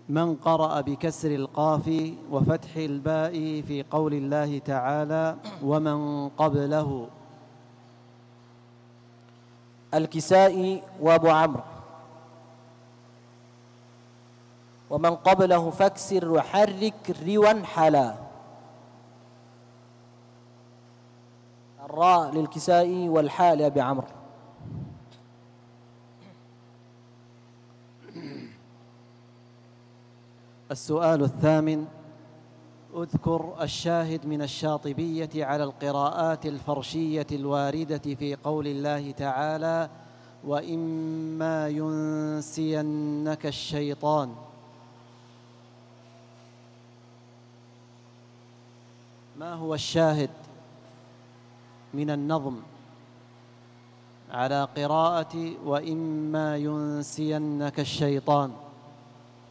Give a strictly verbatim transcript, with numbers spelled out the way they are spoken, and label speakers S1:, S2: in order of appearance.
S1: من قرأ بكسر القاف وفتح الباء في قول الله تعالى ومن قبله؟
S2: الكسائي وابو عمرو. ومن قبله فاكسر وحرك روا حلا. الراء للكسائي والحاء لأبي عمرو.
S1: السؤال الثامن: اذكر الشاهد من الشاطبية على القراءات الفرشية الواردة في قول الله تعالى وإما ينسينك الشيطان. ما هو الشاهد من النظم على قراءة وإما ينسينك الشيطان؟